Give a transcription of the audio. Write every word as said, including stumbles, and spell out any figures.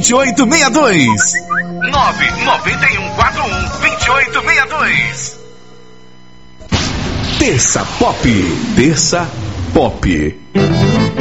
dois oito seis dois. nove nove um quatro um dois oito seis dois. Terça Pop. Terça Pop.